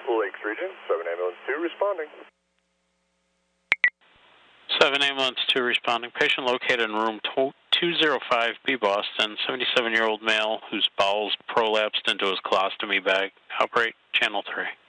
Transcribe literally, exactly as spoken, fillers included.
Lakes Region, seven ambulance two responding. seven ambulance two responding. Patient located in room two oh five B Boston, seventy-seven-year-old male whose bowels prolapsed into his colostomy bag. Operate channel three.